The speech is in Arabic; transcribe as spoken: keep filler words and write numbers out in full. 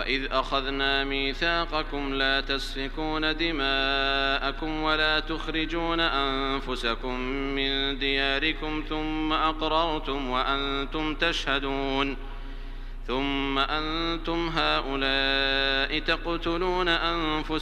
وإذ أخذنا ميثاقكم لا تسفكون دماءكم ولا تخرجون أنفسكم من دياركم ثم أقررتم وأنتم تشهدون ثم أنتم هؤلاء تقتلون أنفسكم